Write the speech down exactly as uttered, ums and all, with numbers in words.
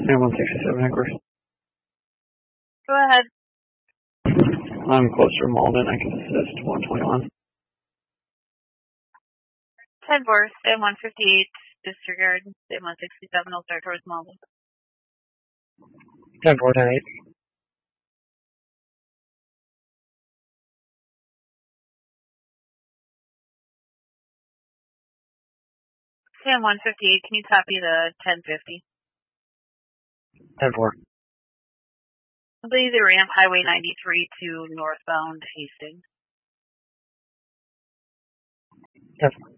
Sam one sixty-seven Nicholas. Go ahead. I'm closer to Malden. I can assist one twenty-one. ten four, Sam one fifty-eight, disregard. Sam one sixty-seven will start towards Malden. ten four, ten eight. Sam one fifty-eight, can you copy the ten fifty? ten four. I believe they ramp Highway ninety-three to northbound Hastings. ten four.